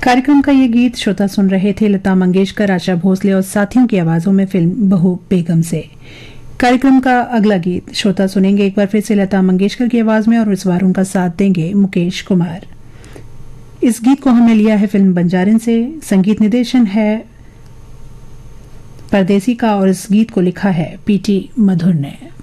कार्यक्रम का ये गीत श्रोता सुन रहे थे लता मंगेशकर, आशा भोसले और साथियों की आवाजों में फिल्म बहू बेगम से। कार्यक्रम का अगला गीत श्रोता सुनेंगे एक बार फिर से लता मंगेशकर की आवाज में, और इस बार उनका साथ देंगे मुकेश कुमार। इस गीत को हमने लिया है फिल्म बंजारन से। संगीत निर्देशन है परदेसी का और इस गीत को लिखा है पीटी मधुर ने।